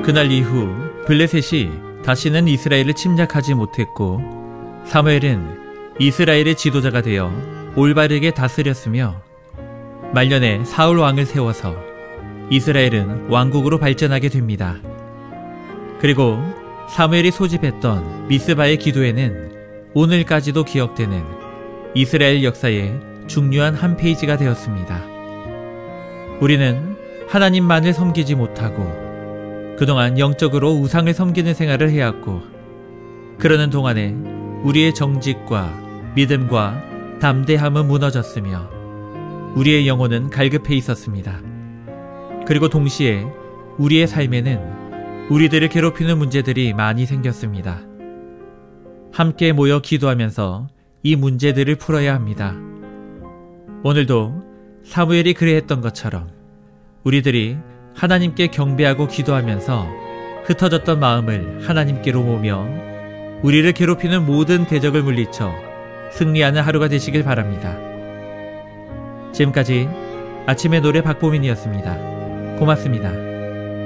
그날 이후 블레셋이 다시는 이스라엘을 침략하지 못했고 사무엘은 이스라엘의 지도자가 되어 올바르게 다스렸으며 말년에 사울 왕을 세워서 이스라엘은 왕국으로 발전하게 됩니다. 그리고 사무엘이 소집했던 미스바의 기도회는 오늘까지도 기억되는 이스라엘 역사의 중요한 한 페이지가 되었습니다. 우리는 하나님만을 섬기지 못하고 그동안 영적으로 우상을 섬기는 생활을 해왔고 그러는 동안에 우리의 정직과 믿음과 담대함은 무너졌으며 우리의 영혼은 갈급해 있었습니다. 그리고 동시에 우리의 삶에는 우리들을 괴롭히는 문제들이 많이 생겼습니다. 함께 모여 기도하면서 이 문제들을 풀어야 합니다. 오늘도 사무엘이 그래했던 것처럼 우리들이 하나님께 경배하고 기도하면서 흩어졌던 마음을 하나님께로 모으며 우리를 괴롭히는 모든 대적을 물리쳐 승리하는 하루가 되시길 바랍니다. 지금까지 아침의 노래 박보민이었습니다. 고맙습니다.